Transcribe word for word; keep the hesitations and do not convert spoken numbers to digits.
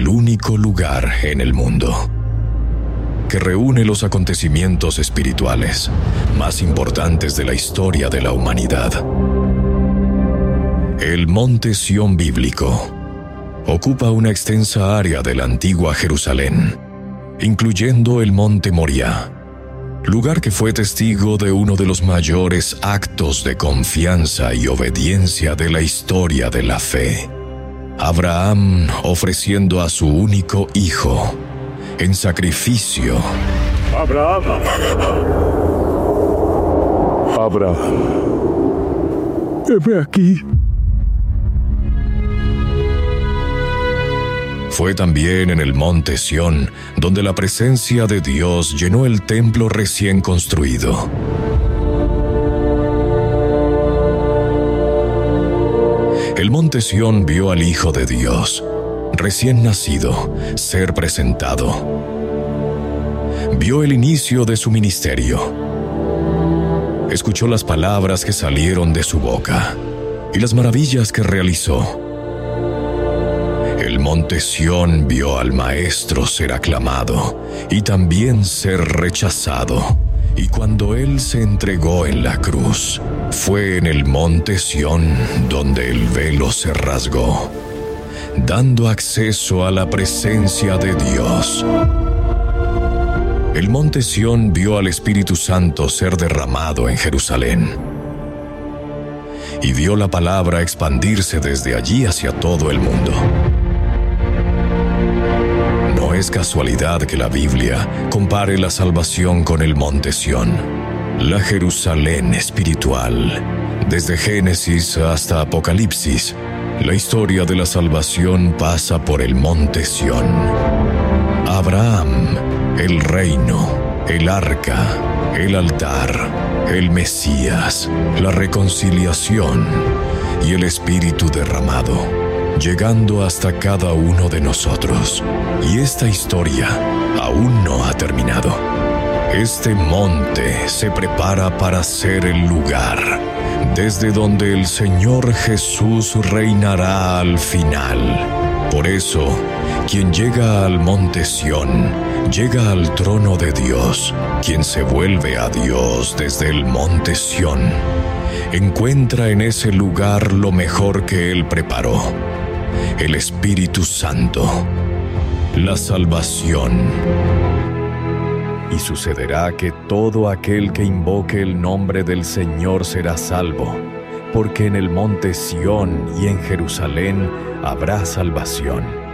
único lugar en el mundo que reúne los acontecimientos espirituales más importantes de la historia de la humanidad. El Monte Sión bíblico ocupa una extensa área de la antigua Jerusalén, incluyendo el Monte Moriah, lugar que fue testigo de uno de los mayores actos de confianza y obediencia de la historia de la fe. Abraham ofreciendo a su único hijo en sacrificio. Abraham. Abraham. Heme aquí. Fue también en el Monte Sión donde la presencia de Dios llenó el templo recién construido. El Monte Sión vio al Hijo de Dios, recién nacido, ser presentado. Vio el inicio de su ministerio. Escuchó las palabras que salieron de su boca y las maravillas que realizó. El Monte Sión vio al Maestro ser aclamado y también ser rechazado. Y cuando Él se entregó en la cruz, fue en el Monte Sión donde el velo se rasgó, dando acceso a la presencia de Dios. El Monte Sión vio al Espíritu Santo ser derramado en Jerusalén y vio la palabra expandirse desde allí hacia todo el mundo. No es casualidad que la Biblia compare la salvación con el Monte Sión, la Jerusalén espiritual. Desde Génesis hasta Apocalipsis, la historia de la salvación pasa por el Monte Sión. Abraham, el reino, el arca, el altar, el Mesías, la reconciliación y el Espíritu derramado, llegando hasta cada uno de nosotros. Y esta historia aún no ha terminado. Este monte se prepara para ser el lugar desde donde el Señor Jesús reinará al final. Por eso, quien llega al Monte Sión, llega al trono de Dios. Quien se vuelve a Dios desde el Monte Sión, encuentra en ese lugar lo mejor que Él preparó: el Espíritu Santo, la salvación. Y sucederá que todo aquel que invoque el nombre del Señor será salvo, porque en el Monte Sión y en Jerusalén habrá salvación.